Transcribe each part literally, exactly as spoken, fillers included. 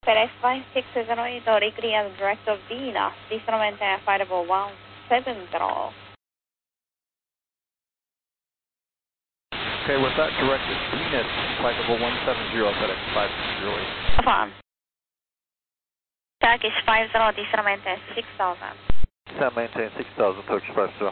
FedEx five six zero eight, reclear direct of Venus, descend maintain five one seven zero. Okay, with that direct of Venus, flight level one seven zero, FedEx five zero eight. Affirm. Turkish five zero, descend maintain six thousand. Descend maintain six thousand, Turkish five zero.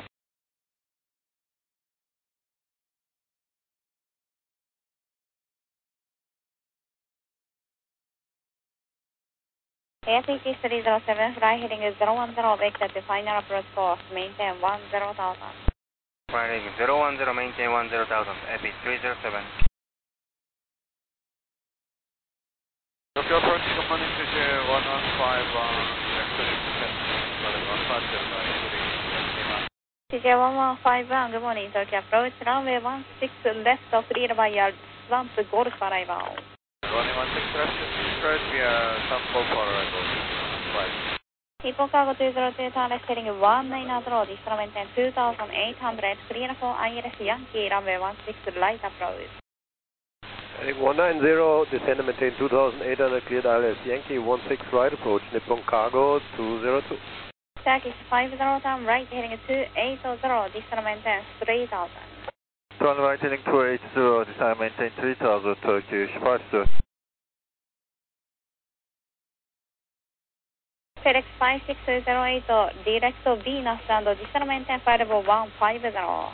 A P T three zero seven, fly heading zero one zero, vector to final approach course, maintain one zero thousand. Fly heading zero one zero, maintain one zero thousand, A P three zero seven. If you're approaching the Monday to one one five, T J one one five one, good morning, Tokyo approach, runway one six left of clear by your swamp golf arrival. Runway one six left, straight via Sample for arrival. People cargo two zero two, turn left heading one nine zero, descend maintain two thousand eight hundred, clear for I L S Yankee, runway one six light approach. Heading one nine zero, descend and maintain two thousand eight hundred, cleared I L S Yankee one six right approach, Nippon Cargo two zero two. Turkish five zero, turn right heading two eight zero, descend maintain three thousand. Turn right heading two eight zero, descend maintain three thousand, Turkish five zero. FedEx five six zero eight, direct to Venus and descend maintain five one five zero.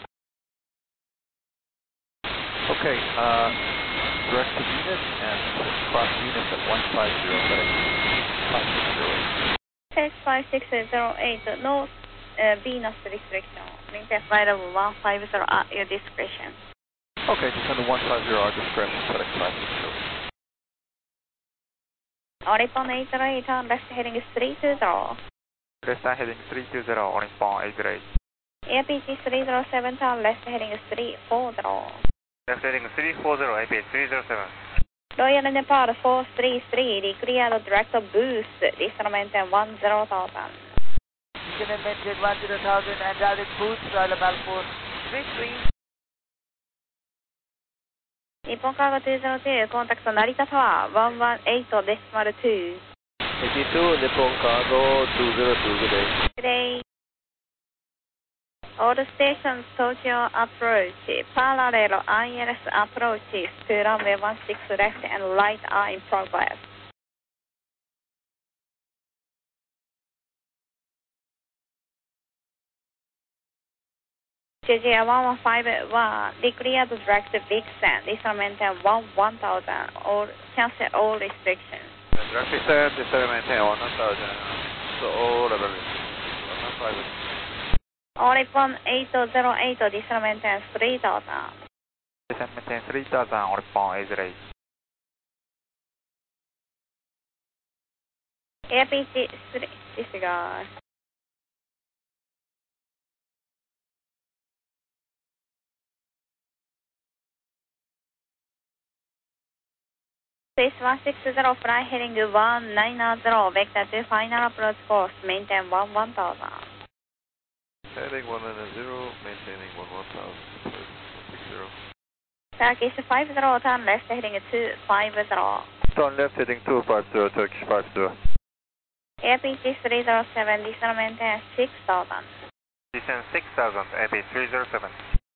Okay, uh, direct to Venus and cross Venus at one five zero, FedEx five six zero eight. FedEx five six zero eight, no uh, Venus restriction, maintain five one five zero at your discretion. Okay, descend to one five zero, our discretion, FedEx five six zero eight. Oripon eight zero eight, turn left heading three two zero. Left heading three two zero, Oripon eight zero eight. A P T three zero seven, turn left heading three four zero. Left heading three four zero, A P three zero seven. Royal Nepal four three three, declared direct boost, descend maintain one zero thousand. Descend maintain one zero thousand and direct boost, Royal Nepal four three three. Nippon Cargo two zero two, contact Narita Tower one one eight decimal two. eighty-two, Nippon Cargo two zero two, good day. Good day. All stations Tokyo approach, parallel I L S approaches to runway one six left and right are in progress. J J one one five one, declared direct Vixen, descend maintain one one thousand, or cancel all restrictions. Direct descend, descend maintain one thousand, so all level one one five. Oripon eight zero eight, descend maintain three thousand. Descend maintain three thousand, Oripon eight zero eight. A P T three, disregard. Space one six zero, fly heading one nine zero, vector to final approach course, maintain one one thousand. Heading one nine zero, maintaining one one thousand, one six zero. Turkish five zero, turn left heading two five zero. Turn left heading two five zero, Turkish five zero. A P T three zero seven, descend maintain six thousand. Descend six thousand, A P three zero seven.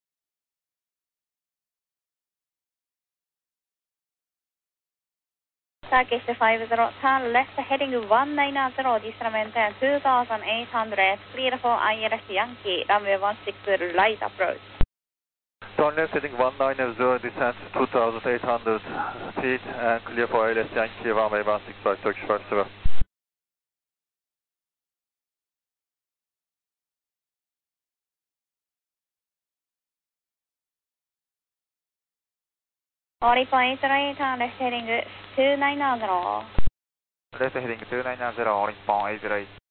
Turkish five zero, turn left heading one nine zero, descend maintain two thousand eight hundred, clear for I L S Yankee, runway one six light approach. Turn left heading one nine zero, descent two thousand eight hundred feet and clear for I L S Yankee, runway one six five, Turkish five zero. Oripon eight zero eight, turn left heading two nine zero. Left heading two nine zero, Oripon eight zero eight.